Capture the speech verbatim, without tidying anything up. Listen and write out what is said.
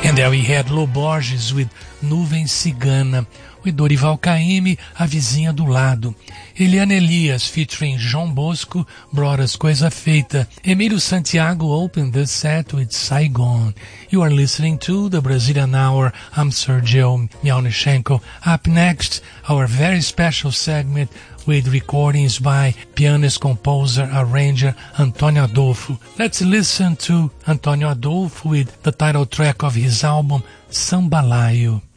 And there we had Lô Borges with Nuvem Cigana, with Dorival Caymmi, A Vizinha do Lado. Eliana Elias featuring João Bosco brought us Coisa Feita. Emílio Santiago opened the set with Saigon. You are listening to the Brazilian Hour. I'm Sergio Mialnichenko. Up next, our very special segment with recordings by pianist, composer, arranger Antônio Adolfo. Let's listen to Antônio Adolfo with the title track of his album, Sambalaio.